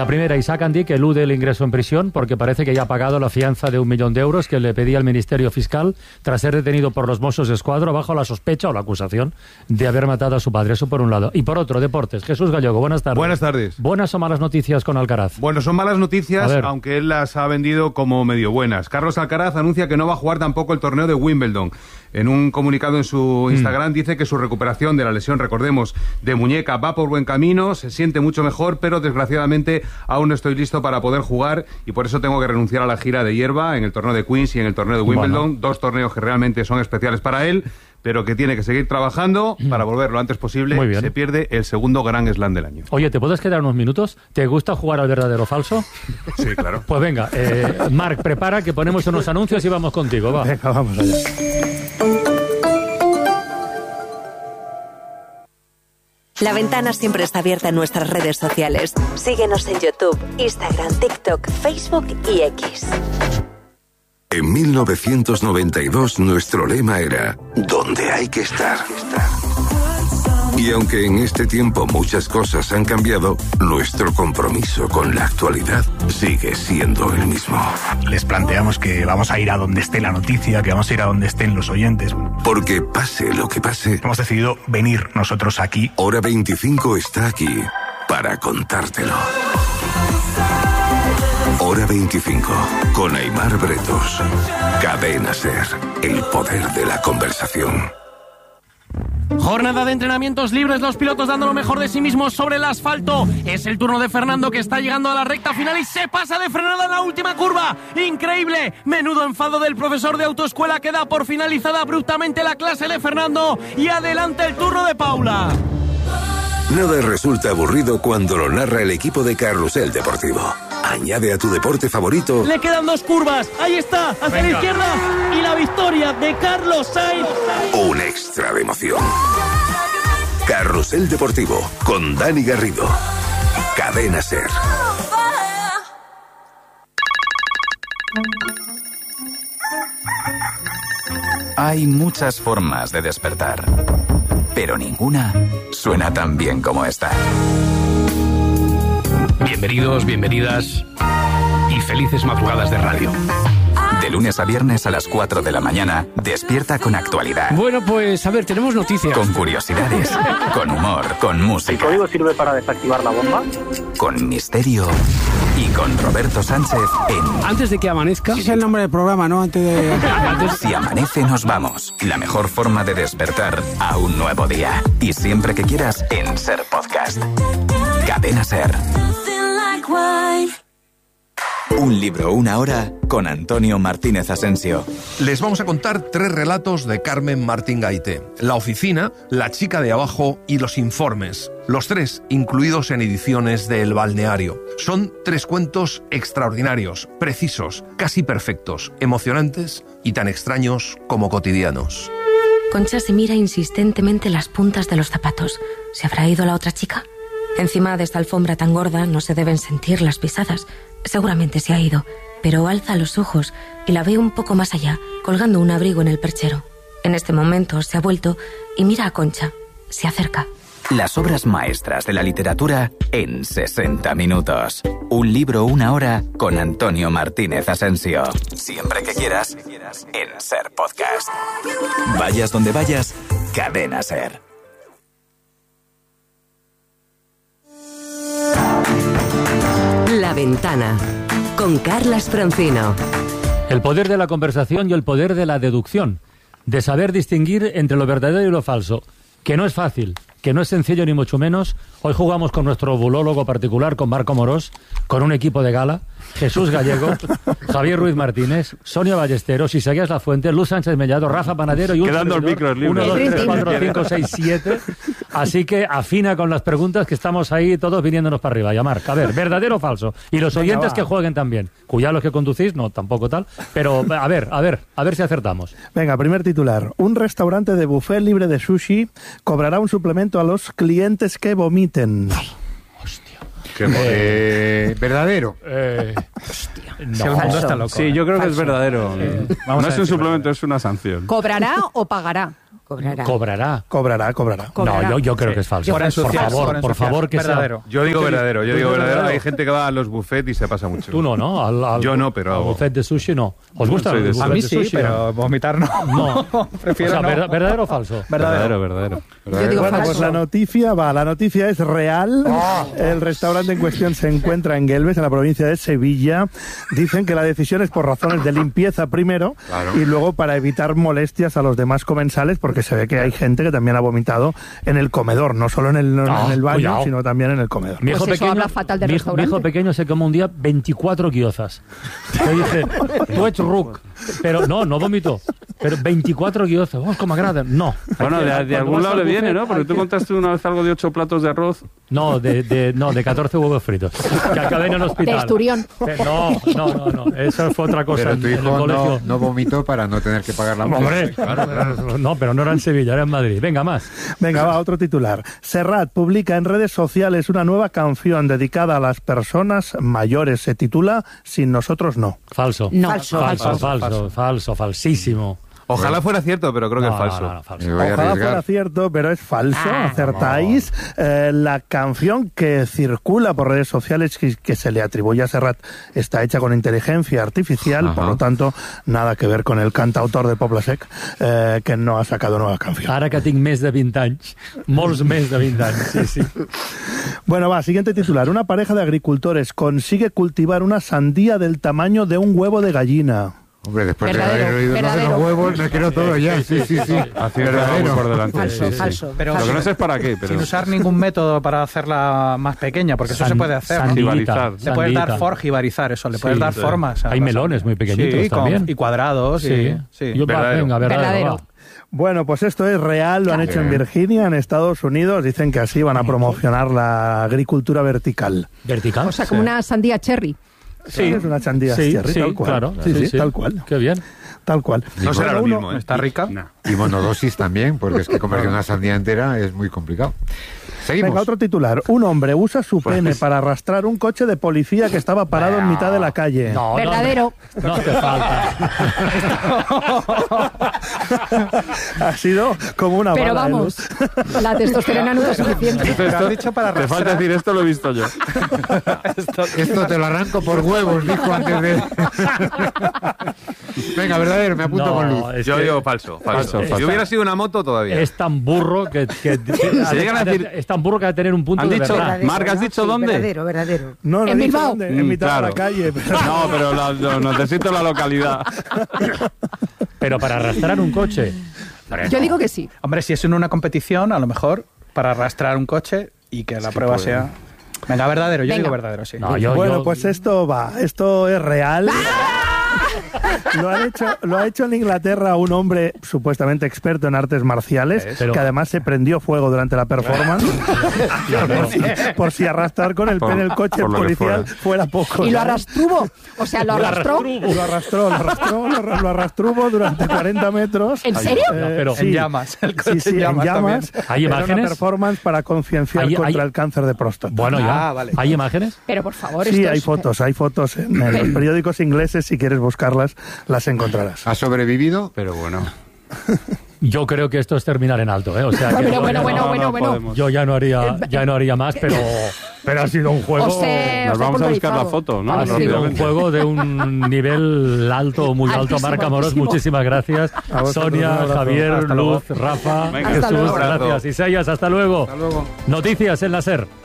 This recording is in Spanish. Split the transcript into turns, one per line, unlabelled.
La primera, Isaac Andí, que elude el ingreso en prisión porque parece que ya ha pagado la fianza de 1 millón de euros que le pedía el Ministerio Fiscal tras ser detenido por los Mossos d'Esquadra bajo la sospecha o la acusación de haber matado a su padre. Eso por un lado. Y por otro, deportes. Jesús Gallego, buenas tardes.
Buenas tardes.
¿Buenas o malas noticias con Alcaraz?
Bueno, son malas noticias, aunque él las ha vendido como medio buenas. Carlos Alcaraz anuncia que no va a jugar tampoco el torneo de Wimbledon. En un comunicado en su Instagram dice que su recuperación de la lesión, recordemos, de muñeca va por buen camino, se siente mucho mejor, pero desgraciadamente aún no estoy listo para poder jugar y por eso tengo que renunciar a la gira de hierba en el torneo de Queens y en el torneo de Wimbledon, dos torneos que realmente son especiales para él, pero que tiene que seguir trabajando para volver lo antes posible.
Muy bien.
Se pierde el segundo Grand Slam del año.
Oye, ¿te puedes quedar unos minutos? ¿Te gusta jugar al verdadero o falso?
Sí, claro.
Pues venga, Marc, prepara que ponemos unos anuncios y vamos contigo, va.
Venga, vamos allá.
La Ventana siempre está abierta en nuestras redes sociales. Síguenos en YouTube, Instagram, TikTok, Facebook y X.
En 1992 nuestro lema era ¿dónde hay que estar? Y aunque en este tiempo muchas cosas han cambiado, nuestro compromiso con la actualidad sigue siendo el mismo.
Les planteamos que vamos a ir a donde esté la noticia, que vamos a ir a donde estén los oyentes.
Porque pase lo que pase,
Hemos decidido venir nosotros aquí.
Hora 25 está aquí para contártelo. Hora 25, con Aimar Bretos. Cadena SER, el poder de la conversación.
Jornada de entrenamientos libres, los pilotos dando lo mejor de sí mismos sobre el asfalto. Es el turno de Fernando, que está llegando a la recta final y se pasa de frenada en la última curva. ¡Increíble! Menudo enfado del profesor de autoescuela, que da por finalizada abruptamente la clase de Fernando. Y adelante el turno de Paula.
Nada resulta aburrido cuando lo narra el equipo de Carrusel Deportivo. Añade a tu deporte favorito.
Le quedan 2 curvas. Ahí está, hacia la izquierda. Y la victoria de Carlos Sainz.
Un extra de emoción. Carrusel Deportivo, con Dani Garrido. Cadena SER.
Hay muchas formas de despertar, pero ninguna suena tan bien como esta.
Bienvenidos, bienvenidas y felices madrugadas de radio.
De lunes a viernes a las 4 de la mañana, despierta con actualidad.
Bueno, pues a ver, tenemos noticias.
Con curiosidades, con humor, con música.
¿El código sirve para desactivar la bomba?
Con misterio y con Roberto Sánchez en...
Antes de que amanezca...
Ese es el nombre del programa, ¿no? Antes de...
Si amanece, nos vamos. La mejor forma de despertar a un nuevo día. Y siempre que quieras, en SER Podcast. Cadena SER. Un libro, una hora, con Antonio Martínez Asensio.
Les vamos a contar 3 relatos de Carmen Martín Gaité. La oficina, La chica de abajo y Los informes. Los 3 incluidos en ediciones de El Balneario. Son 3 cuentos extraordinarios, precisos, casi perfectos, emocionantes y tan extraños como cotidianos.
Concha se mira insistentemente las puntas de los zapatos. ¿Se habrá ido la otra chica? Encima de esta alfombra tan gorda no se deben sentir las pisadas. Seguramente se ha ido, pero alza los ojos y la ve un poco más allá, colgando un abrigo en el perchero. En este momento se ha vuelto y mira a Concha. Se acerca.
Las obras maestras de la literatura en 60 minutos. Un libro, una hora, con Antonio Martínez Asensio. Siempre que quieras, en SER Podcast. Vayas donde vayas, Cadena SER.
La Ventana, con Carlas Francino.
El poder de la conversación y el poder de la deducción, de saber distinguir entre lo verdadero y lo falso, que no es fácil, que no es sencillo ni mucho menos. Hoy jugamos con nuestro bulólogo particular, con Marco Morós, con un equipo de gala, Jesús Gallego, Javier Ruiz Martínez, Sonia Ballesteros, Isaías Lafuente, Luz Sánchez Mellado, Rafa Panadero y un
quedando
servidor,
el micro libre.
1, 2, 3, 4, 5, 6, 7. Así que afina con las preguntas, que estamos ahí todos viniéndonos para arriba. Llamar, a ver, ¿verdadero o falso? Y los oyentes que jueguen también. Cuya los que conducís, no, tampoco tal. Pero a ver si acertamos.
Venga, primer titular. Un restaurante de buffet libre de sushi cobrará un suplemento a los clientes que vomiten.
¿Verdadero?
No.
El mundo está loco.
Sí, yo creo que es verdadero.
Vamos
no
a
es un
decir
suplemento, es una sanción.
¿Cobrará o pagará?
Cobrará.
No,
yo creo que es falso. Por favor, que
verdadero.
sea.
Yo digo verdadero. Hay gente que va a los buffets y se pasa mucho.
Tú no.
Yo no, pero...
Al buffet de sushi no. ¿Os gusta?
A mí sí, pero vomitar no.
No.
Prefiero no.
¿Verdadero o falso?
Verdadero.
Yo digo falso. Pues la noticia es real. El restaurante en cuestión se encuentra en Guelves, en la provincia de Sevilla. Dicen que la decisión es por razones de limpieza primero y luego para evitar molestias a los demás comensales, porque se ve que hay gente que también ha vomitado en el comedor, no solo en el baño, sino también en el comedor.
Mi hijo pequeño se comió un día 24 gyozas. Yo dije, tú ets ruc. Pero no vomitó. Pero 24 gyozas, vamos como agradan. No.
Bueno, de algún lado le viene, ¿no? Porque tú contaste una vez algo de 8 platos de arroz.
No, de 14 huevos fritos. Que acabé en el hospital.
De esturión.
No. Eso fue otra cosa.
Pero tu hijo
en el colegio.
no vomitó para no tener que pagar la multa.
Hombre, claro. No, pero no era en Sevilla, era en Madrid. Venga, más.
Venga, va, otro titular. Serrat publica en redes sociales una nueva canción dedicada a las personas mayores. Se titula Sin nosotros no.
Falso.
No.
Falso, falsísimo.
Ojalá fuera cierto, pero creo que es falso.
Ojalá fuera cierto, pero es falso. Acertáis. La canción que circula por redes sociales que se le atribuye a Serrat está hecha con inteligencia artificial, por lo tanto, nada que ver con el cantautor de Poble Sec, que no ha sacado nueva canción.
Ara que tinc més de 20 anys. Molts més de 20 anys, sí.
Bueno, va, siguiente titular. Una pareja de agricultores consigue cultivar una sandía del tamaño de un huevo de gallina.
Hombre, después de haber oído los huevos, me quiero todo ya. Sí.
Verdadero por delante.
Falso.
Pero lo que no sé es para qué. Pero...
Sin usar ningún método para hacerla más pequeña, porque eso se puede hacer.
Jibarizar.
Le puedes dar jibarizar, eso, le puedes dar formas.
Hay melones muy pequeñitos también.
Y cuadrados.
Sí.
Verdadero.
Bueno, pues esto es real, lo han hecho en Virginia, en Estados Unidos. Dicen que así van a promocionar la agricultura vertical.
¿Vertical?
O sea, como una sandía cherry.
Sí, es una sandía cherry, tal cual.
Claro.
Sí, tal cual.
Qué bien.
Tal cual.
No será lo mismo, ¿eh?
¿Está rica?
No.
Y monodosis también, porque es que comerse una sandía entera es muy complicado. Seguimos.
Venga, otro titular. Un hombre usa su pene para arrastrar un coche de policía que estaba parado en mitad de la calle.
Verdadero.
No hace falta.
Ha sido como una
Pero
bala
vamos, la testosterona no es suficiente.
Te dicho para
te falta decir esto, lo he visto yo.
Esto te lo arranco por huevos, dijo antes de... Venga, verdadero, me apunto con luz.
Yo digo falso. Si hubiera sido una moto, todavía.
Es tan burro que
se llegan a decir...
Es tan burro que ha de tener un punto de verdad.
Marc, ¿has dicho dónde?
Verdadero.
No,
en Bilbao.
En mitad de la calle. Pero...
No, pero necesito la localidad.
Pero para arrastrar un coche...
Yo digo que sí.
Hombre, si es en una competición, a lo mejor para arrastrar un coche y que la prueba sea... Venga, verdadero, yo digo verdadero, sí.
No, pues esto es real. Lo ha hecho en Inglaterra un hombre supuestamente experto en artes marciales, que además se prendió fuego durante la performance por si arrastrar con el pene el coche policial fuera poco.
¿Y lo arrastruvo? O sea, ¿lo arrastró?
Lo arrastruvo durante 40 metros.
¿En serio?
En llamas. El coche
en llamas.
¿Hay imágenes?
Era una performance para concienciar contra el cáncer de próstata.
Bueno, ya.
Vale.
¿Hay imágenes?
Pero por favor,
sí, hay fotos en los periódicos ingleses. Si quieres buscarlas, las encontrarás.
¿Ha sobrevivido?
Pero bueno.
Yo creo que esto es terminar en alto, ¿eh? O sea,
bueno.
Yo ya no haría más, pero ha sido un juego...
Nos vamos a buscar la foto, ¿no?
Ha sido un juego de un nivel alto, muy alto. Marc Amorós, muchísimas gracias. Sonia, Javier, Luz, Rafa, Jesús, gracias. Isaías, hasta luego. Noticias en la SER.